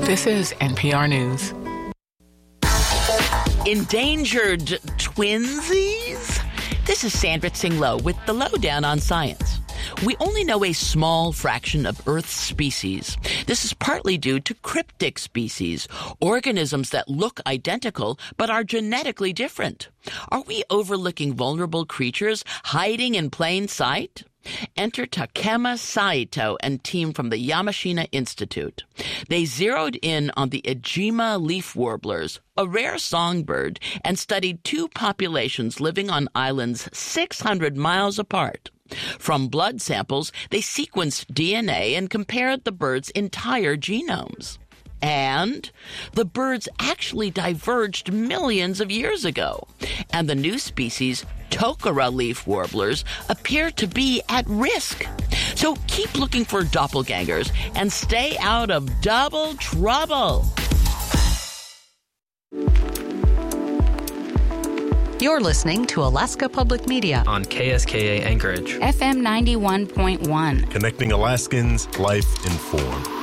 This is NPR News. Endangered twinsies? This is Sandra Tsing Loh with the Lowdown on Science. We only know a small fraction of Earth's species. This is partly due to cryptic species, organisms that look identical but are genetically different. Are we overlooking vulnerable creatures hiding in plain sight? Enter Takema Saito and team from the Yamashina Institute. They zeroed in on the Ejima leaf warblers, a rare songbird, and studied two populations living on islands 600 miles apart. From blood samples, they sequenced DNA and compared the birds' entire genomes. And the birds actually diverged millions of years ago. And the new species, Tokara leaf warblers, appear to be at risk. So keep looking for doppelgangers and stay out of double trouble. You're listening to Alaska Public Media on KSKA Anchorage, FM 91.1. Connecting Alaskans, life informed.